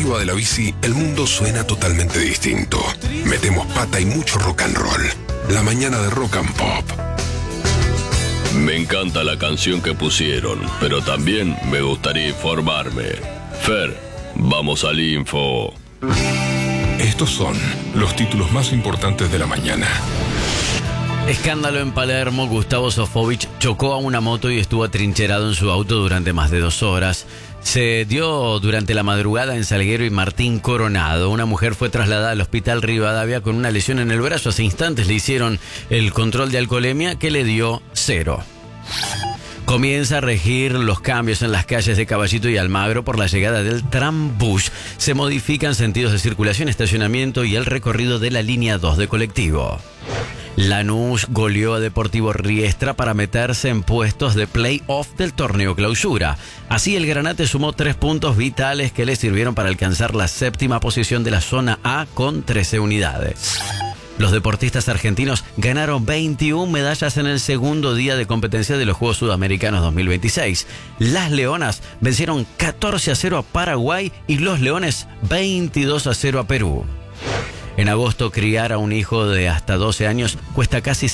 deportiva de la bici, el mundo suena totalmente distinto. Metemos pata y mucho rock and roll. La mañana de Rock and Pop. Me encanta la canción que pusieron, pero también me gustaría informarme. Fer, vamos al info. Estos son los títulos más importantes de la mañana. Escándalo en Palermo. Gustavo Sofovich chocó a una moto y estuvo atrincherado en su auto durante más de 2 horas. Se dio durante la madrugada en Salguero y Martín Coronado. Una mujer fue trasladada al hospital Rivadavia con una lesión en el brazo. Hace instantes le hicieron el control de alcoholemia que le dio 0. Comienza a regir los cambios en las calles de Caballito y Almagro por la llegada del Trambús. Se modifican sentidos de circulación, estacionamiento y el recorrido de la línea 2 de colectivo. Lanús goleó a Deportivo Riestra para meterse en puestos de play-off del torneo clausura. Así el Granate sumó 3 puntos vitales que le sirvieron para alcanzar la 7ª posición de la zona A con 13 unidades. Los deportistas argentinos ganaron 21 medallas en el segundo día de competencia de los Juegos Sudamericanos 2026. Las Leonas vencieron 14-0 a Paraguay y los Leones 22-0 a Perú. En agosto, criar a un hijo de hasta 12 años cuesta casi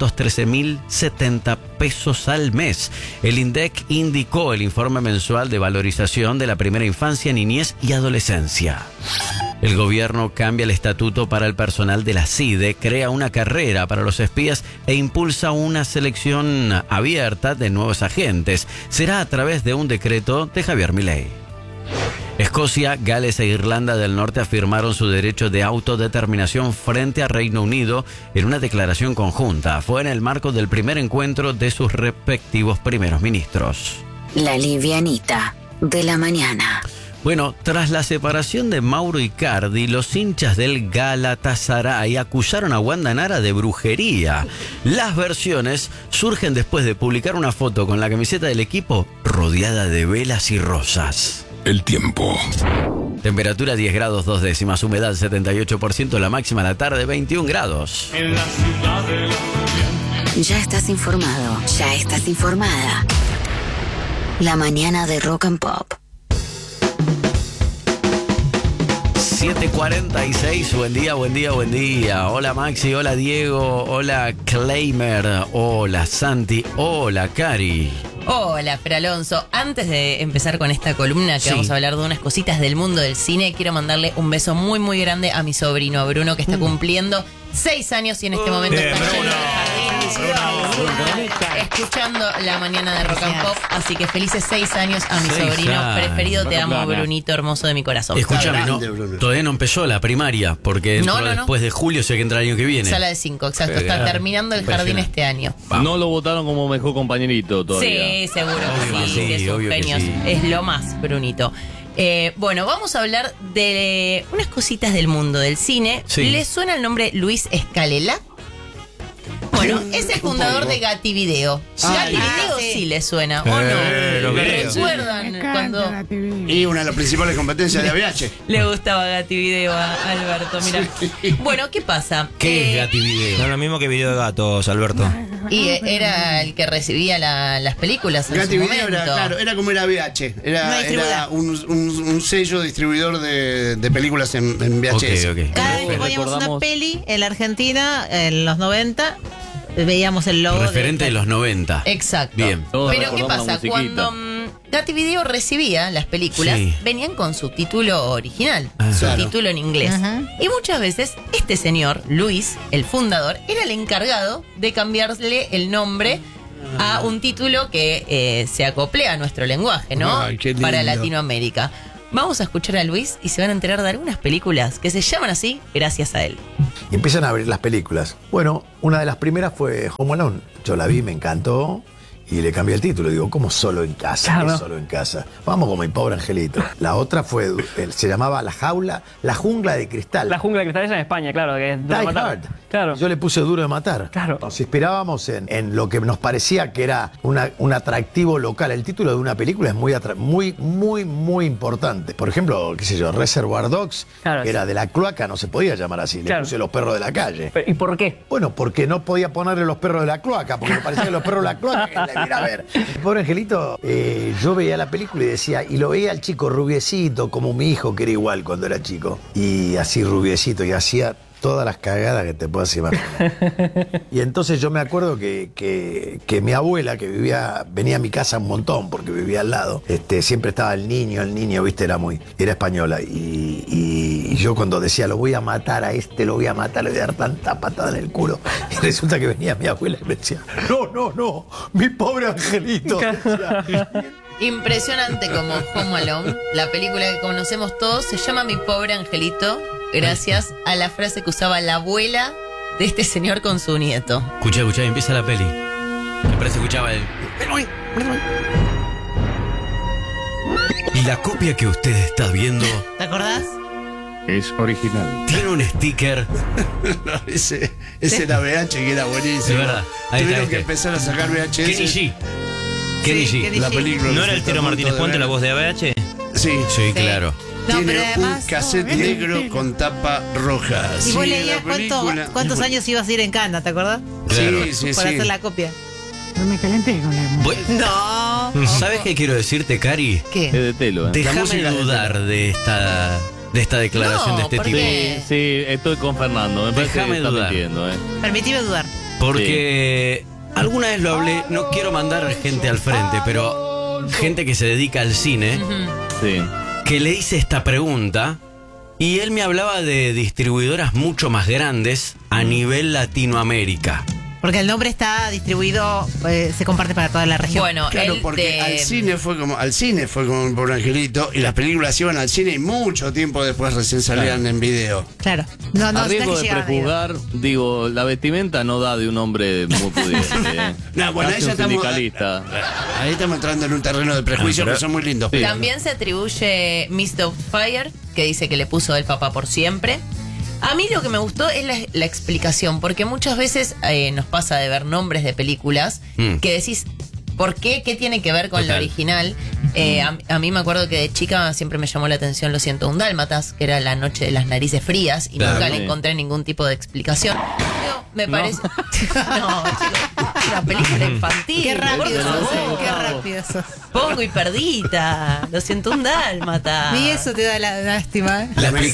713.070 pesos al mes. El INDEC indicó el informe mensual de valorización de la primera infancia, niñez y adolescencia. El gobierno cambia el estatuto para el personal de la CIDE, crea una carrera para los espías e impulsa una selección abierta de nuevos agentes. Será a través de un decreto de Javier Milei. Escocia, Gales e Irlanda del Norte afirmaron su derecho de autodeterminación frente a Reino Unido en una declaración conjunta. Fue en el marco del primer encuentro de sus respectivos primeros ministros. La livianita de la mañana. Bueno, tras la separación de Mauro Icardi, los hinchas del Galatasaray acusaron a Wanda Nara de brujería. Las versiones surgen después de publicar una foto con la camiseta del equipo rodeada de velas y rosas. El tiempo. Temperatura 10 grados 2 décimas, humedad 78%, la máxima a la tarde 21 grados. Ya estás informado, ya estás informada. La mañana de Rock and Pop. 7:46, buen día, buen día, buen día. Hola Maxi, hola Diego, hola Kleimer, hola Santi, hola Cari. Hola, Fer Alonso. Antes de empezar con esta columna que vamos a hablar de unas cositas del mundo del cine, quiero mandarle un beso muy, muy grande a mi sobrino Bruno, que está cumpliendo 6 años y en este momento está yendo al jardín, escuchando la mañana de Rock and Pop. Así que felices 6 años a mi sobrino preferido. Te amo, Brunito, hermoso de mi corazón. Escúchame, todavía no empezó la primaria, porque después de julio sé que entra el año que viene. Sala de 5, exacto. Está terminando el jardín este año. No lo votaron como mejor compañerito todavía. Sí, seguro que sí, es un genio. Es lo más, Brunito. Bueno, vamos a hablar de unas cositas del mundo del cine. ¿Les suena el nombre Luis Escalela? Bueno, es el fundador de Gatti Video. Gatti Video sí le suena, ¿o no? ¿Lo recuerdan cuando...? Y una de las principales competencias de ABH. Le gustaba Gatti Video a Alberto, mira. Sí. Bueno, ¿qué pasa? ¿Qué es Gatti Video? No es lo mismo que Video de Gatos, Alberto. Y era el que recibía las películas en Gatti su Video momento. era, claro, era como era ABH. Era un sello distribuidor de películas en VHS. Okay. Cada vez que poníamos una peli en la Argentina, en los 90... veíamos el logo. Referente de los 90. Exacto. Bien. Pero ¿qué pasa? Cuando Gatti Video recibía las películas, venían con su título original, título en inglés. Y muchas veces este señor, Luis, el fundador, era el encargado de cambiarle el nombre a un título que se acople a nuestro lenguaje, ¿no? Ay, qué lindo. Para Latinoamérica. Vamos a escuchar a Luis y se van a enterar de algunas películas que se llaman así gracias a él. Y empiezan a abrir las películas. Bueno, una de las primeras fue Home Alone. Yo la vi, me encantó y le cambié el título. Digo, ¿cómo solo en casa? Claro. ¿Qué es solo en casa? Vamos con mi pobre angelito. La otra fue, se llamaba La Jungla de Cristal. La Jungla de Cristal es en España, claro. Que es Die Hard. Claro. Yo le puse Duro de Matar. Claro. Nos inspirábamos en lo que nos parecía que era un atractivo local. El título de una película es muy importante. Por ejemplo, qué sé yo, Reservoir Dogs, claro, que era de la cloaca, no se podía llamar así. Le puse Los Perros de la Calle. ¿Y por qué? Bueno, porque no podía ponerle Los Perros de la Cloaca, porque me parecía que Los Perros de la Cloaca ir a ver. Pobre Angelito, yo veía la película y decía, y lo veía al chico rubiecito, como mi hijo que era igual cuando era chico. Y así rubiecito, y hacía todas las cagadas que te puedas imaginar. Y entonces yo me acuerdo que mi abuela, que venía a mi casa un montón porque vivía al lado, siempre estaba el niño, viste, era española. Y yo cuando decía, lo voy a matar a lo voy a matar, le voy a dar tanta patada en el culo. Y resulta que venía mi abuela y me decía, no, mi pobre Angelito. Impresionante como Home Alone, la película que conocemos todos, se llama Mi Pobre Angelito, gracias a la frase que usaba la abuela de este señor con su nieto. Escucha, empieza la peli. Me parece que escuchaba el... Y la copia que usted está viendo... ¿Te acordás? Es original. Tiene un sticker. No, ese era VH, que era buenísimo. De verdad. Tuvieron que empezar a sacar VHS. Kenny G. La película. ¿No era el Tiro Martínez Puente la voz de ABH? Sí, claro. No, tiene pero además, un cassette negro con tapa roja. Y vos leías cuántos años ibas a ir en Cana, ¿te acordás? Claro. Sí. Para hacer la copia. No me calenté con la No. ¿Sabes qué quiero decirte, Cari? ¿Qué? Es de telo, Déjame dudar de esta declaración de este ¿por tipo. qué? Sí, estoy con Fernando. Me parece Déjame que está dudar. mintiendo, Permitime dudar. Porque alguna vez lo hablé, no quiero mandar gente al frente, pero gente que se dedica al cine, Sí. que le hice esta pregunta y él me hablaba de distribuidoras mucho más grandes a nivel Latinoamérica. Porque el nombre está distribuido, se comparte para toda la región. Bueno, Claro, él porque al cine fue como un pobre Angelito y las películas iban al cine y mucho tiempo después recién salían en video. Claro. No, A riesgo es que de llegaba prejuzgar, digo, la vestimenta no da de un hombre muy pudiente. No, bueno, Casi ahí ya un sindicalista. Ahí estamos entrando en un terreno de prejuicios que son muy lindos. Sí. También se atribuye Miss Doubtfire, que dice que le puso el papá por siempre. A mí lo que me gustó es la explicación, porque muchas veces nos pasa de ver nombres de películas que decís, ¿por qué? ¿Qué tiene que ver con la original? A mí me acuerdo que de chica siempre me llamó la atención Lo 101 Dálmatas, que era La Noche de las Narices Frías, y nunca le encontré ningún tipo de explicación. Pero me parece... No, chicos, una película infantil. Qué rápido por sos, favor. qué rápido sos. Pongo y perdita. Lo 101 Dálmatas. Ni eso te da la lástima.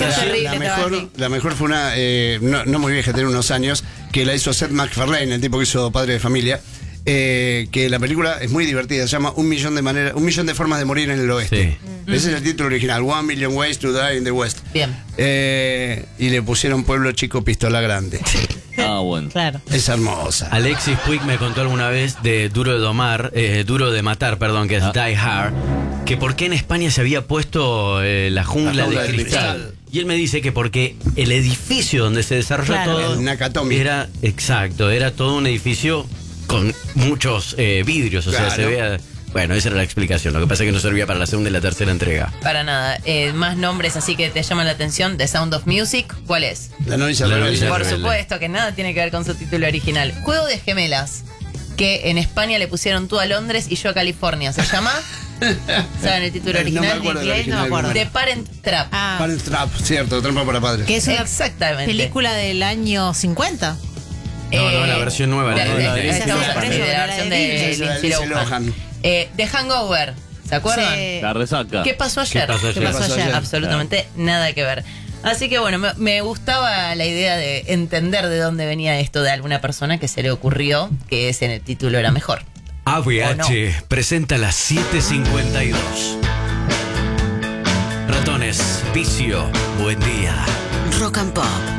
La mejor fue una, no muy vieja, tiene unos años, que la hizo Seth MacFarlane, el tipo que hizo Padre de Familia. Que la película es muy divertida, se llama Un millón de formas de morir en el oeste. Sí. Ese es el título original, 1 Million Ways to Die in the West. Bien. Y le pusieron Pueblo Chico, Pistola Grande. Ah, bueno. Claro. Es hermosa. Alexis Puig me contó alguna vez de Duro de Matar, que es Die Hard, que por qué en España se había puesto la jungla de cristal. Y él me dice que porque el edificio donde se desarrolló todo El Nakatomi. era todo un edificio con muchos vidrios, o sea, Claro. se veía... Bueno, esa era la explicación. Lo que pasa es que no servía para la segunda y la tercera entrega. Para nada. Más nombres así que te llaman la atención. The Sound of Music, ¿cuál es? La novicia La rebelde. novicia Por rebelde. supuesto que nada tiene que ver con su título original. Juego de gemelas, que en España le pusieron Tú a Londres y Yo a California. ¿Se llama? ¿Saben el título No me original? acuerdo del inglés, no me original. acuerdo. The Parent Trap. Parent Trap, cierto, Trampa para padres. Que es una Exactamente. película del año 50. No, la versión nueva. La, la de la- Disney. estamos por hablando eso, de la la versión de de Disney. Esa de Lindsay Lindsay Lohan. Lohan. The Hangover, ¿se acuerdan? Sí. La resaca. ¿Qué pasó ayer? ¿Qué pasó ayer? ¿Qué pasó ayer? Absolutamente nada que ver. Así que bueno, me gustaba la idea de entender de dónde venía esto de alguna persona que se le ocurrió que ese en el título era mejor. AVH presenta las 7:52. Ratones, vicio, buen día. Rock and Pop.